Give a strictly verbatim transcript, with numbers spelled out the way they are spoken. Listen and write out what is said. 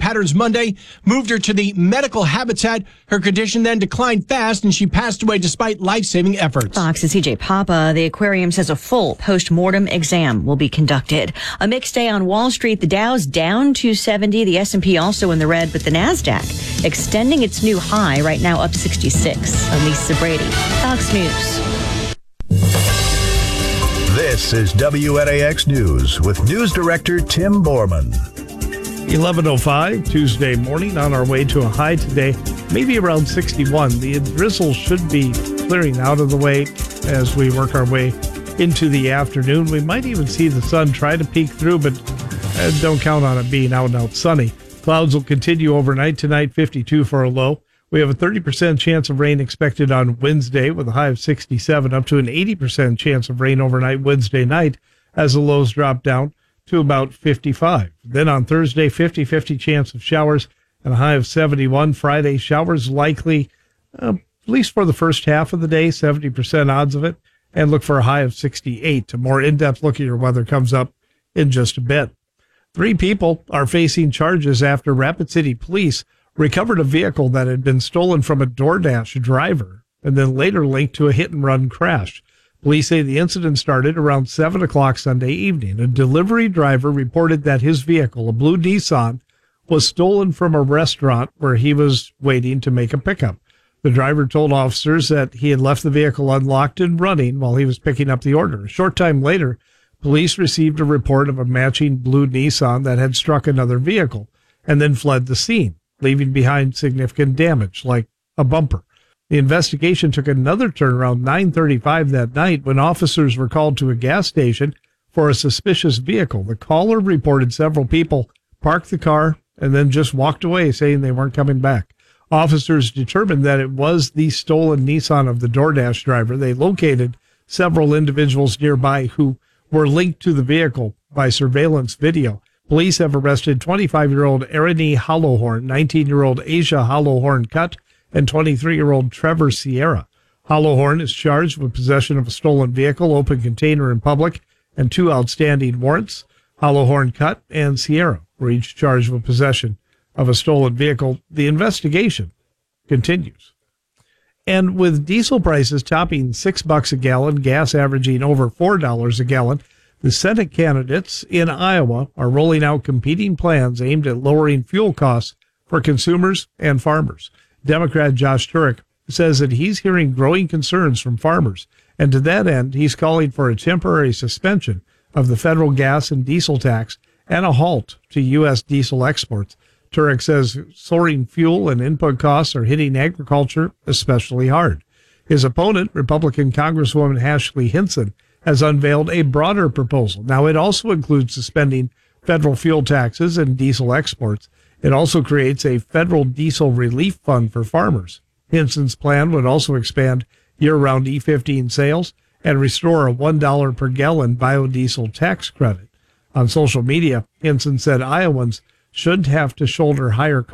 patterns Monday moved her to the medical habitat. Her condition then declined fast, and she passed away despite life-saving efforts. Fox's C J Papa. The aquarium says a full post-mortem exam will be conducted. A mixed day on Wall Street. The Dow's down two seventy. The S and P also in the red, but the NASDAQ extending its new high, right now up sixty-six. Elisa Brady, Fox News. This is W N A X News with News Director Tim Borman. eleven oh five, Tuesday morning, on our way to a high today, maybe around sixty-one. The drizzle should be clearing out of the way as we work our way into the afternoon. We might even see the sun try to peek through, but uh, don't count on it being out and out sunny. Clouds will continue overnight tonight, fifty-two for a low. We have a thirty percent chance of rain expected on Wednesday with a high of sixty-seven, up to an eighty percent chance of rain overnight Wednesday night as the lows drop down to about fifty-five. Then on Thursday, fifty-fifty chance of showers and a high of seventy-one. Friday, showers likely, uh, at least for the first half of the day, seventy percent odds of it, and look for a high of sixty-eight. A more in-depth look at your weather comes up in just a bit. Three people are facing charges after Rapid City Police recovered a vehicle that had been stolen from a DoorDash driver and then later linked to a hit-and-run crash. Police say the incident started around seven o'clock Sunday evening. A delivery driver reported that his vehicle, a blue Nissan, was stolen from a restaurant where he was waiting to make a pickup. The driver told officers that he had left the vehicle unlocked and running while he was picking up the order. A short time later, police received a report of a matching blue Nissan that had struck another vehicle and then fled the scene, leaving behind significant damage, like a bumper. The investigation took another turn around nine thirty-five that night when officers were called to a gas station for a suspicious vehicle. The caller reported several people parked the car and then just walked away, saying they weren't coming back. Officers determined that it was the stolen Nissan of the DoorDash driver. They located several individuals nearby who were linked to the vehicle by surveillance video. Police have arrested twenty-five-year-old Erin Hollowhorn, nineteen-year-old Asia Hollowhorn Cutt, and twenty-three-year-old Trevor Sierra. Hollowhorn is charged with possession of a stolen vehicle, open container in public, and two outstanding warrants. Hollowhorn Cutt and Sierra were each charged with possession of a stolen vehicle. The investigation continues. And with diesel prices topping six bucks a gallon, gas averaging over four dollars a gallon, the Senate candidates in Iowa are rolling out competing plans aimed at lowering fuel costs for consumers and farmers. Democrat Josh Turek says that he's hearing growing concerns from farmers, and to that end, he's calling for a temporary suspension of the federal gas and diesel tax and a halt to U S diesel exports. Turek says soaring fuel and input costs are hitting agriculture especially hard. His opponent, Republican Congresswoman Ashley Hinson, has unveiled a broader proposal. Now, it also includes suspending federal fuel taxes and diesel exports. It also creates a federal diesel relief fund for farmers. Hinson's plan would also expand year-round E fifteen sales and restore a one dollar per gallon biodiesel tax credit. On social media, Hinson said Iowans shouldn't have to shoulder higher